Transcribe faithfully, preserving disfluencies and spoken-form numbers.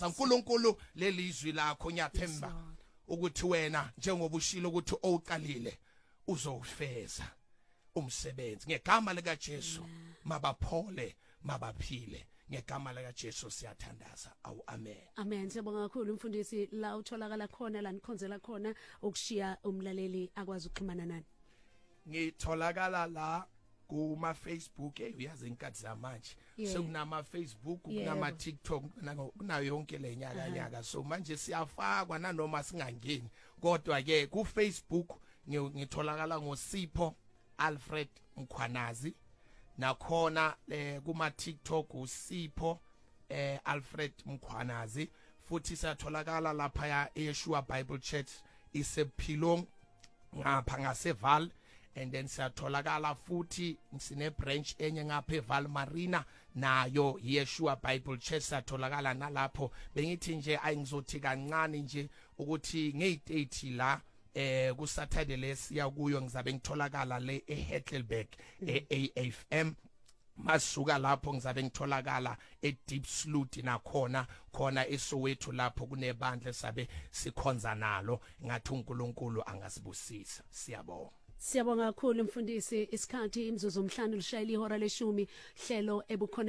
uNkulunkulu lelizwi lakho ngiyathemba ukuthi wena njengoba ushilo ukuthi owuqalile uzowufeza umsebenzi ngegama lika Jesu mabaphole mabaphile ngegama lika Jesu siyathandaza awu amen amen siyabonga kakhulu umfundisi la utholakala khona la nikhonzela khona ukushiya umlaleli akwazi ukuxhumana nani ngitholakala la kuma Facebook eh uyazi inkathi zamanje sekunama Facebook kunama TikTok kunayo yonke lenyaka nyaka so manje siyafakwa nanoma singangeni kodwa ke ku Facebook ngitholakala ngoSipho Alfred Mkhwanazi nakhona eh kuma TikTok uSipho eh Alfred Mkhwanazi futhi satholakala lapha ya Yeshua Bible Church isephilong ngapha ngaseval and then satholakala futhi sine branch enye ngapha eVal Marina nayo Yeshua Bible Church satholakala nalapho bengithi nje ayingizothi kancane nje ukuthi ngeyidate la eh ku Saturday lesiya kuyo ngizabe ngitholakala le eHettleburg e-A F M masuka lapho ngizabe ngitholakala eDeep Sloot nakhona khona eSoweto lapho kunebandla sabe sikhonza nalo ngathi uNkulunkulu angasibusisa siyabonga Siyabonga kakhulu mfundisi isikhathi imzuzu omhlanu lishayile ihora leshumi hlelo ebukhona